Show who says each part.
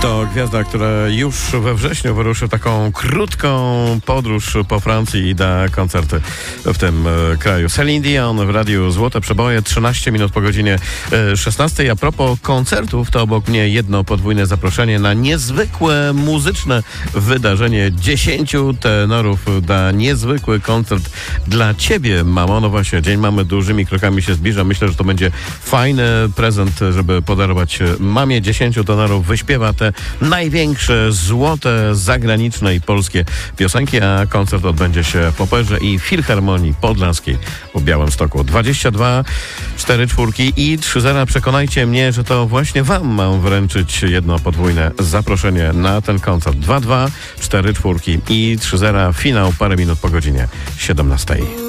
Speaker 1: To gwiazda, która już we wrześniu wyruszy taką krótką podróż po Francji i da koncerty w tym kraju. Celine Dion w radiu Złote Przeboje, 13 minut po godzinie 16. A propos koncertów, to obok mnie jedno podwójne zaproszenie na niezwykłe muzyczne wydarzenie. 10 tenorów da niezwykły koncert dla Ciebie, mamo. No właśnie, Dzień Mamy dużymi krokami się zbliża. Myślę, że to będzie fajny prezent, żeby podarować mamie. 10 tenorów wyśpiewa te największe, złote, zagraniczne i polskie piosenki, a koncert odbędzie się w Operze i Filharmonii Podlaskiej w Białymstoku. 22 4 i 30. Przekonajcie mnie, że to właśnie Wam mam wręczyć jedno podwójne zaproszenie na ten koncert. 22 4 i 30. Finał parę minut po godzinie 17.